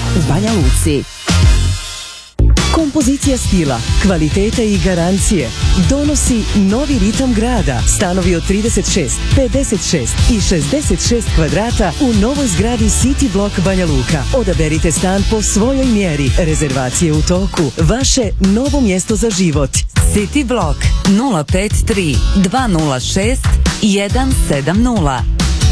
u Banja Luci. Kompozicija stila, kvalitete i garancije donosi novi ritam grada. Stanovi od 36, 56 i 66 kvadrata u novoj zgradi City Block Banja Luka. Odaberite stan po svojoj mjeri. Rezervacije u toku. Vaše novo mjesto za život. City Block 053 206 170.